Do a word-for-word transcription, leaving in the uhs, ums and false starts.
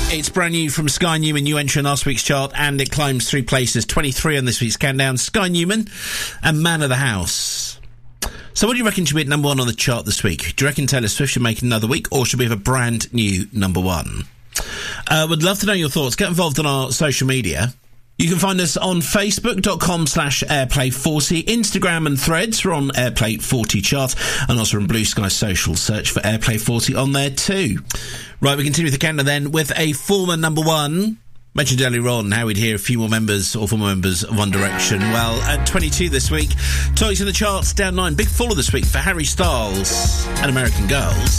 It's brand new from Sky Newman, new entry in last week's chart, and it climbs three places, twenty-three on this week's countdown. Sky Newman and Man of the House. So what do you reckon should be at number one on the chart this week? Do you reckon Taylor Swift should make another week, or should we have a brand new number one? Uh, would love to know your thoughts. Get involved on our social media. You can find us on facebook.com slash airplay forty, Instagram and Threads. We're on Airplay forty chart, and also on Blue Sky Social. Search for Airplay forty on there too. Right, we continue with the countdown then with a former number one. Mentioned earlier on how we'd hear a few more members or former members of One Direction. Well, at twenty-two this week, toys in the charts down nine. Big follow this week for Harry Styles and American Girls.